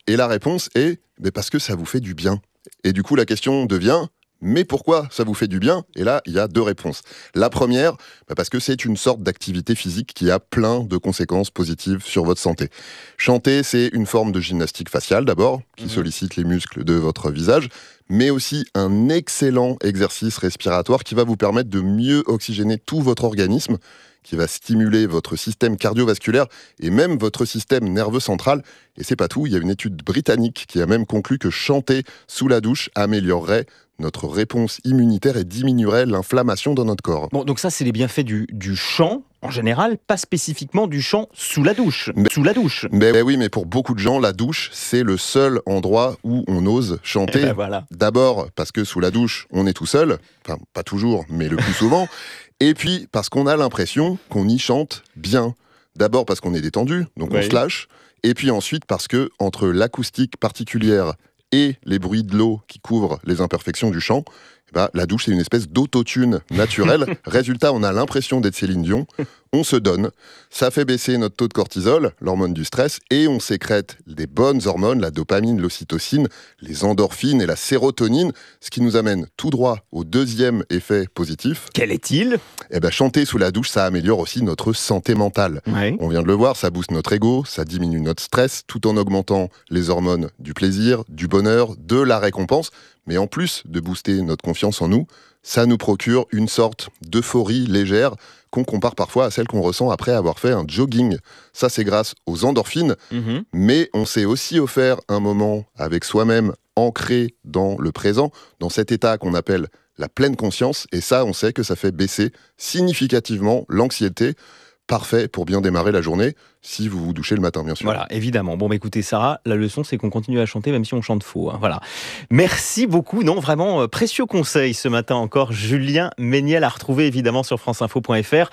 Et la réponse est parce que ça vous fait du bien. Et du coup, la question devient, mais pourquoi ça vous fait du bien ? Et là, il y a 2 réponses. La première, parce que c'est une sorte d'activité physique qui a plein de conséquences positives sur votre santé. Chanter, c'est une forme de gymnastique faciale d'abord, qui sollicite les muscles de votre visage, mais aussi un excellent exercice respiratoire qui va vous permettre de mieux oxygéner tout votre organisme, qui va stimuler votre système cardiovasculaire et même votre système nerveux central. Et c'est pas tout, il y a une étude britannique qui a même conclu que chanter sous la douche améliorerait notre réponse immunitaire et diminuerait l'inflammation dans notre corps. Bon, donc ça, c'est les bienfaits du chant, en général, pas spécifiquement du chant sous la douche. Mais oui, mais pour beaucoup de gens, la douche, c'est le seul endroit où on ose chanter. Voilà. D'abord, parce que sous la douche, on est tout seul. Enfin, pas toujours, mais le plus souvent. Et puis, parce qu'on a l'impression qu'on y chante bien. D'abord parce qu'on est détendu, donc on se lâche. Et puis ensuite parce que, entre l'acoustique particulière et les bruits de l'eau qui couvrent les imperfections du chant, la douche, c'est une espèce d'autotune naturelle. Résultat, on a l'impression d'être Céline Dion. On se donne. Ça fait baisser notre taux de cortisol, l'hormone du stress, et on sécrète des bonnes hormones, la dopamine, l'ocytocine, les endorphines et la sérotonine, ce qui nous amène tout droit au 2e effet positif. Quel est-il ? Chanter sous la douche, ça améliore aussi notre santé mentale. Ouais. On vient de le voir, ça booste notre ego, ça diminue notre stress, tout en augmentant les hormones du plaisir, du bonheur, de la récompense. Mais en plus de booster notre confiance en nous, ça nous procure une sorte d'euphorie légère qu'on compare parfois à celle qu'on ressent après avoir fait un jogging. Ça, c'est grâce aux endorphines, mais on s'est aussi offert un moment avec soi-même ancré dans le présent, dans cet état qu'on appelle la pleine conscience, et ça, on sait que ça fait baisser significativement l'anxiété. Parfait pour bien démarrer la journée, si vous vous douchez le matin, bien sûr. Voilà, évidemment. Bon, écoutez, Sarah, la leçon, c'est qu'on continue à chanter, même si on chante faux. Voilà. Merci beaucoup. Non, vraiment, précieux conseil ce matin encore. Julien Méniel à retrouver, évidemment, sur franceinfo.fr.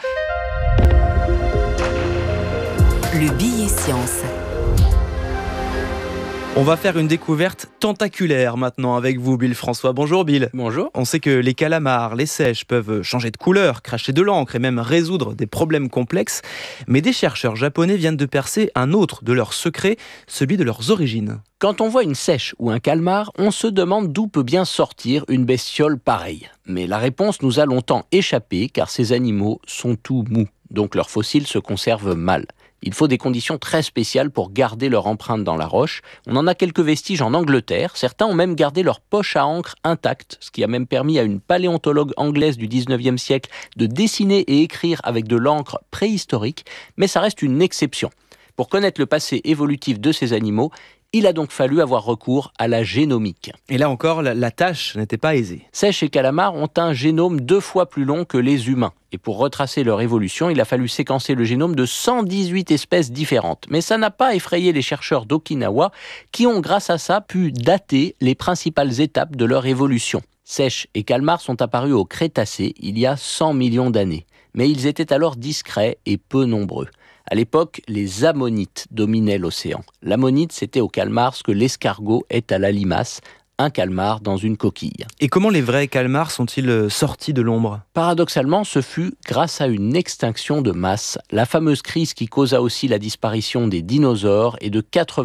Le billet science. On va faire une découverte tentaculaire maintenant avec vous, Bill François. Bonjour Bill. Bonjour. On sait que les calamars, les seiches peuvent changer de couleur, cracher de l'encre et même résoudre des problèmes complexes. Mais des chercheurs japonais viennent de percer un autre de leurs secrets, celui de leurs origines. Quand on voit une seiche ou un calmar, on se demande d'où peut bien sortir une bestiole pareille. Mais la réponse nous a longtemps échappé car ces animaux sont tout mous, donc leurs fossiles se conservent mal. Il faut des conditions très spéciales pour garder leur empreinte dans la roche. On en a quelques vestiges en Angleterre. Certains ont même gardé leur poche à encre intacte, ce qui a même permis à une paléontologue anglaise du 19e siècle de dessiner et écrire avec de l'encre préhistorique. Mais ça reste une exception. Pour connaître le passé évolutif de ces animaux, il a donc fallu avoir recours à la génomique. Et là encore, la tâche n'était pas aisée. Seiches et calamars ont un génome 2 fois plus long que les humains. Et pour retracer leur évolution, il a fallu séquencer le génome de 118 espèces différentes. Mais ça n'a pas effrayé les chercheurs d'Okinawa qui ont, grâce à ça, pu dater les principales étapes de leur évolution. Seiches et calmars sont apparus au Crétacé il y a 100 millions d'années. Mais ils étaient alors discrets et peu nombreux. À l'époque, les ammonites dominaient l'océan. L'ammonite, c'était au calmar ce que l'escargot est à la limace, un calmar dans une coquille. Et comment les vrais calmars sont-ils sortis de l'ombre ? Paradoxalement, ce fut grâce à une extinction de masse, la fameuse crise qui causa aussi la disparition des dinosaures et de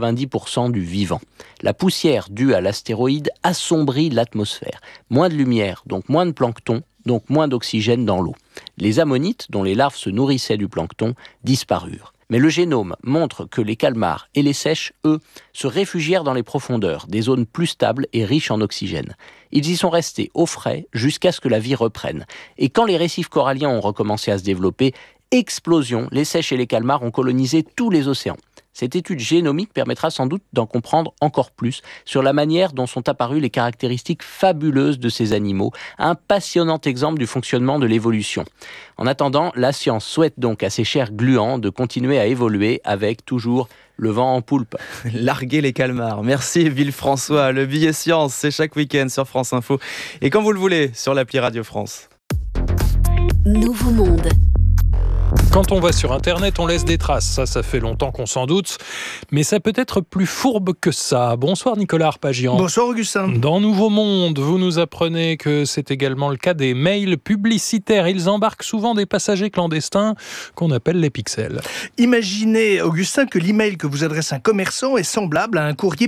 90% du vivant. La poussière due à l'astéroïde assombrit l'atmosphère. Moins de lumière, donc moins de plancton, donc moins d'oxygène dans l'eau. Les ammonites, dont les larves se nourrissaient du plancton, disparurent. Mais le génome montre que les calmars et les seiches, eux, se réfugièrent dans les profondeurs, des zones plus stables et riches en oxygène. Ils y sont restés au frais jusqu'à ce que la vie reprenne. Et quand les récifs coralliens ont recommencé à se développer, explosion, les seiches et les calmars ont colonisé tous les océans. Cette étude génomique permettra sans doute d'en comprendre encore plus sur la manière dont sont apparues les caractéristiques fabuleuses de ces animaux, un passionnant exemple du fonctionnement de l'évolution. En attendant, la science souhaite donc à ces chers gluants de continuer à évoluer avec toujours le vent en poulpe. Larguer les calmars. Merci Bill François. Le billet science, c'est chaque week-end sur France Info. Et quand vous le voulez, sur l'appli Radio France. Nouveau monde. Quand on va sur Internet, on laisse des traces. Ça fait longtemps qu'on s'en doute. Mais ça peut être plus fourbe que ça. Bonsoir Nicolas Arpagian. Bonsoir Augustin. Dans Nouveau Monde, vous nous apprenez que c'est également le cas des mails publicitaires. Ils embarquent souvent des passagers clandestins qu'on appelle les pixels. Imaginez, Augustin, que l'email que vous adresse un commerçant est semblable à un courrier